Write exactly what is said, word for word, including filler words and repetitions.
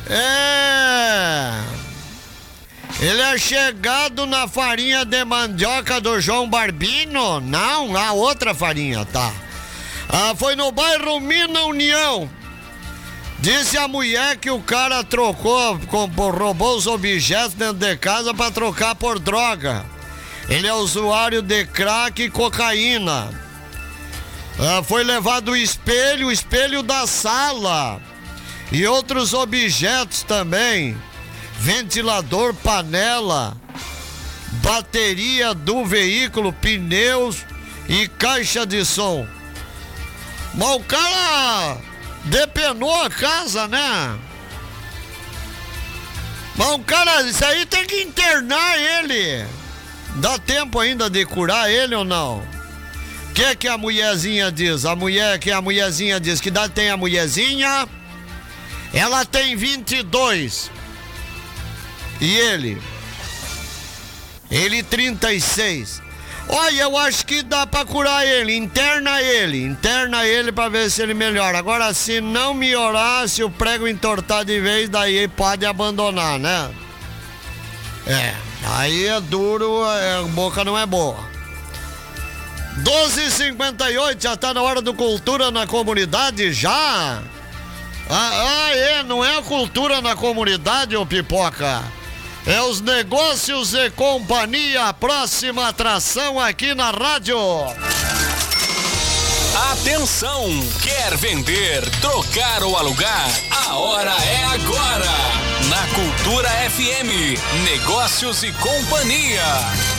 É... Ele é chegado na farinha de mandioca do João Barbino? Não, a outra farinha, tá. Ah, foi no bairro Mina União. Disse a mulher que o cara trocou, roubou os objetos dentro de casa pra trocar por droga. Ele é usuário de crack e cocaína. Ah, foi levado o espelho, o espelho da sala e outros objetos também. Ventilador, panela, bateria do veículo, pneus e caixa de som. Mas o cara depenou a casa, né? Mas o cara, isso aí tem que internar ele. Dá tempo ainda de curar ele ou não? O que que a mulherzinha diz? A mulher que a mulherzinha diz que idade tem a mulherzinha? Ela tem vinte e dois. E ele? Ele trinta e seis. Olha, eu acho que dá pra curar ele. Interna ele, interna ele pra ver se ele melhora. Agora, se não melhorar, se o prego entortar de vez, daí pode abandonar, né? É, aí é duro, a boca não é boa. doze e cinquenta e oito, já tá na hora do Cultura na Comunidade, já? Ah, ah, é, não é a Cultura na Comunidade, ô Pipoca. É os Negócios e Companhia, próxima atração aqui na rádio. Atenção, quer vender, trocar ou alugar? A hora é agora. Na Cultura F M, Negócios e Companhia.